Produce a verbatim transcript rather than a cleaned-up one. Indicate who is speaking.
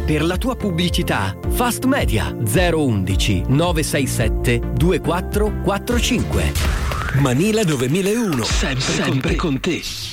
Speaker 1: Per la tua pubblicità, Fast Media zero undici nove sei sette due quattro quattro cinque.
Speaker 2: Manila nove mille uno,
Speaker 3: sempre, sempre con te.